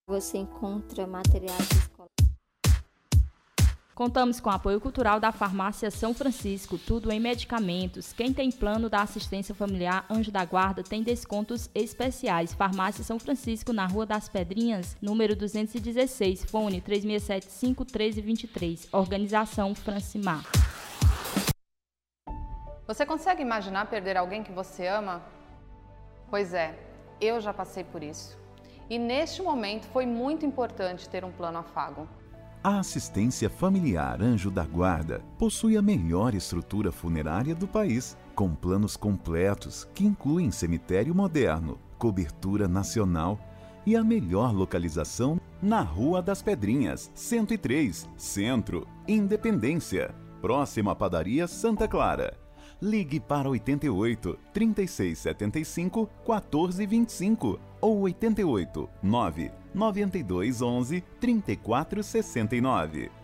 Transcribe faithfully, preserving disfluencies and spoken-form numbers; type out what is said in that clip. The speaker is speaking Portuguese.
Você encontra materiais escolares. Contamos com o apoio cultural da Farmácia São Francisco, tudo em medicamentos. Quem tem plano da assistência familiar Anjo da Guarda tem descontos especiais. Farmácia São Francisco, na Rua das Pedrinhas, número duzentos e dezesseis, fone três seis sete cinco um três dois três. Organização Francimar. Você consegue imaginar perder alguém que você ama? Pois é, eu já passei por isso. E neste momento foi muito importante ter um plano afago. A Assistência Familiar Anjo da Guarda possui a melhor estrutura funerária do país, com planos completos que incluem cemitério moderno, cobertura nacional e a melhor localização na Rua das Pedrinhas, cento e três, Centro, Independência, próximo à Padaria Santa Clara. Ligue para oitenta e oito, trinta e seis setenta e cinco, quatorze vinte e cinco ou oitenta e oito, nove, noventa e dois, onze, trinta e quatro sessenta e nove.